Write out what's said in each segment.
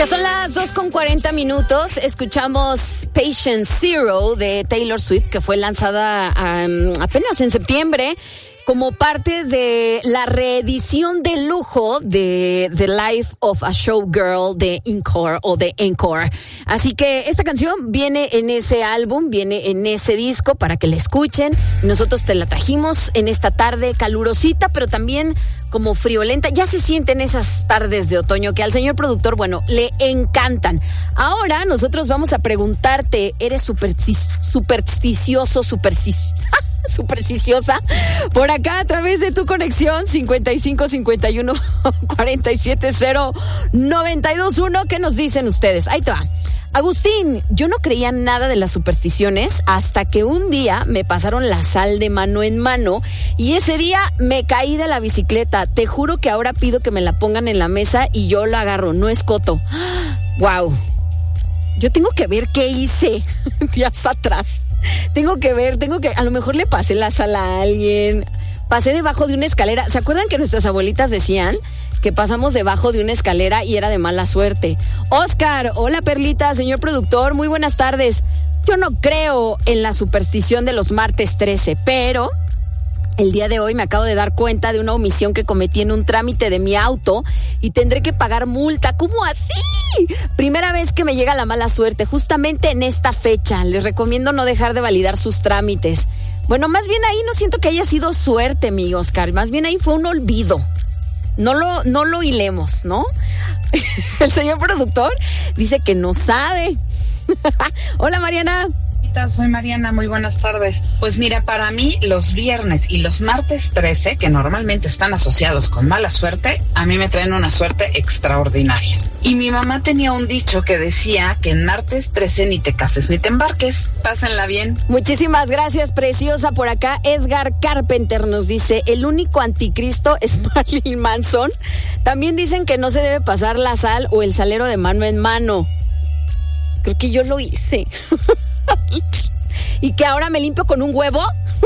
Ya son las 2:40. Escuchamos Patient Zero de Taylor Swift, que fue lanzada apenas en septiembre como parte de la reedición de lujo de The Life of a Showgirl de Encore o de Encore. Así que esta canción viene en ese álbum, viene en ese disco para que la escuchen. Nosotros te la trajimos en esta tarde calurosita, pero también como friolenta. Ya se sienten esas tardes de otoño que al señor productor, bueno, le encantan. Ahora nosotros vamos a preguntarte, ¿eres supersticiosa? Por acá a través de tu conexión 55 51 47 0 92 1. ¿Qué nos dicen ustedes? Ahí te va. Agustín, yo no creía nada de las supersticiones hasta que un día me pasaron la sal de mano en mano y ese día me caí de la bicicleta. Te juro que ahora pido que me la pongan en la mesa y yo la agarro, no es coto. ¡Wow! Yo tengo que ver qué hice días atrás. Tengo que, a lo mejor le pasé la sal a alguien, pasé debajo de una escalera. ¿Se acuerdan que nuestras abuelitas decían que pasamos debajo de una escalera y era de mala suerte? Oscar, hola Perlita, señor productor, muy buenas tardes. Yo no creo en la superstición de los martes 13, pero el día de hoy me acabo de dar cuenta de una omisión que cometí en un trámite de mi auto y tendré que pagar multa. ¿Cómo así? Primera vez que me llega la mala suerte, justamente en esta fecha. Les recomiendo no dejar de validar sus trámites. Bueno, más bien ahí no siento que haya sido suerte, mi Oscar. Más bien ahí fue un olvido. No lo hilemos, ¿no? El señor productor dice que no sabe. Hola, Mariana. Soy Mariana, muy buenas tardes. Pues mira, para mí los viernes y los martes 13, que normalmente están asociados con mala suerte, a mí me traen una suerte extraordinaria. Y mi mamá tenía un dicho que decía que en martes 13 ni te cases ni te embarques. Pásenla bien. Muchísimas gracias, preciosa. Por acá Edgar Carpenter nos dice, el único anticristo es Marilyn Manson. También dicen que no se debe pasar la sal o el salero de mano en mano. Creo que yo lo hice. ¿Y que ahora me limpio con un huevo?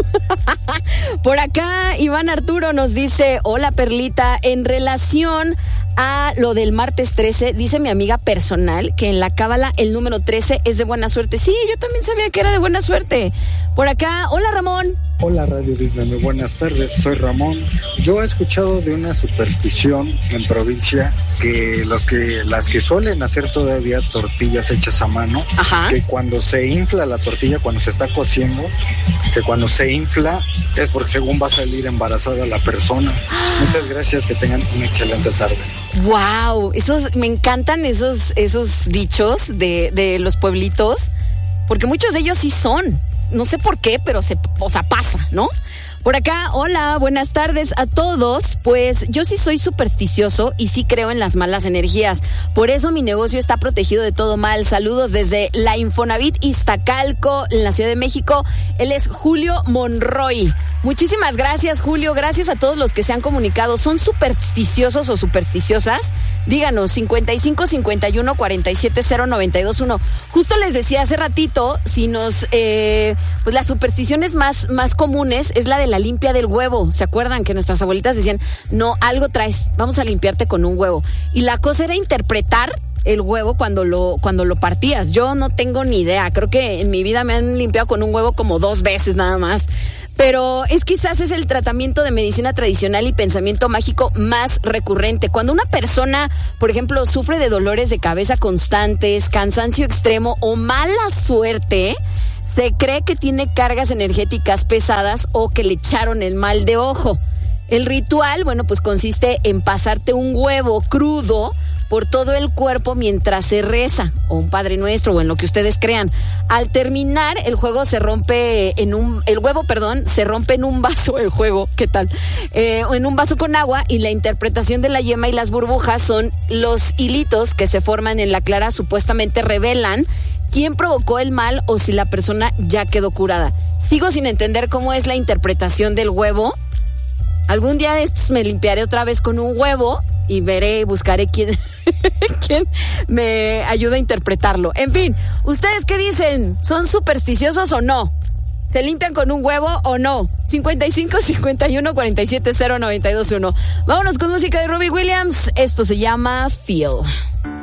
Por acá Iván Arturo nos dice, hola Perlita, en relación a lo del martes 13, dice mi amiga personal que en la cábala el número 13 es de buena suerte. Sí, yo también sabía que era de buena suerte. Por acá, hola Ramón. Hola Radio Disney, muy buenas tardes, soy Ramón. Yo he escuchado de una superstición en provincia que las que suelen hacer todavía tortillas hechas a mano, ajá, que cuando se infla la tortilla, cuando se está cociendo, que cuando se infla es porque según va a salir embarazada la persona. Muchas gracias, que tengan una excelente tarde. Wow, me encantan esos dichos de los pueblitos, porque muchos de ellos sí son. No sé por qué, pero pasa, ¿no? Por acá, hola, buenas tardes a todos. Pues yo sí soy supersticioso y sí creo en las malas energías. Por eso mi negocio está protegido de todo mal. Saludos desde la Infonavit Iztacalco, en la Ciudad de México. Él es Julio Monroy. Muchísimas gracias, Julio. Gracias a todos los que se han comunicado. ¿Son supersticiosos o supersticiosas? Díganos, 55 51 47 0 92 1. Justo les decía hace ratito, si nos pues las supersticiones más comunes es la de la limpia del huevo. ¿Se acuerdan que nuestras abuelitas decían, no, algo traes, vamos a limpiarte con un huevo? Y la cosa era interpretar el huevo cuando lo partías. Yo no tengo ni idea. Creo que en mi vida me han limpiado con un huevo como 2 veces nada más. Pero quizás es el tratamiento de medicina tradicional y pensamiento mágico más recurrente. Cuando una persona, por ejemplo, sufre de dolores de cabeza constantes, cansancio extremo o mala suerte, se cree que tiene cargas energéticas pesadas o que le echaron el mal de ojo. El ritual, bueno, pues consiste en pasarte un huevo crudo por todo el cuerpo mientras se reza, o un Padre Nuestro, o en lo que ustedes crean. Al terminar, el huevo se rompe en un vaso, ¿qué tal? En un vaso con agua, y la interpretación de la yema y las burbujas son los hilitos que se forman en la clara, supuestamente revelan quién provocó el mal o si la persona ya quedó curada. Sigo sin entender cómo es la interpretación del huevo. Algún día de estos me limpiaré otra vez con un huevo y buscaré quién me ayuda a interpretarlo. En fin, ¿ustedes qué dicen? ¿Son supersticiosos o no? ¿Se limpian con un huevo o no? 55 51 47 0 92 1. Vámonos con música de Robbie Williams. Esto se llama Feel.